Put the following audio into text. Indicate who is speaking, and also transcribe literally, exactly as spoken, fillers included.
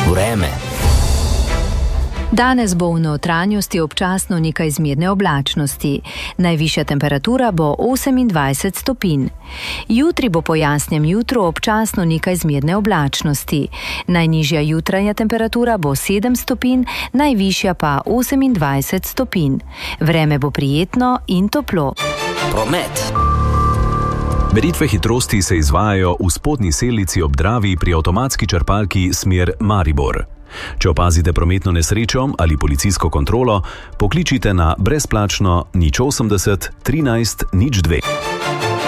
Speaker 1: Vreme.
Speaker 2: Danes bo v notranjosti občasno nekaj zmerne oblačnosti. Najvišja temperatura bo osemindvajset stopinj. Jutri bo po jasnem jutru občasno nekaj zmerne oblačnosti. Najnižja jutranja temperatura bo sedem stopinj, najvišja pa osemindvajset stopinj. Vreme bo prijetno in toplo.
Speaker 1: Promet.
Speaker 3: Meritve hitrosti se izvajajo v spodnji Sellici ob Dravi pri avtomatski črpalki smer Maribor. Če opazite prometno nesrečo ali policijsko kontrolo, pokličite na brezplačno nič osemdeset trinajst nič dve.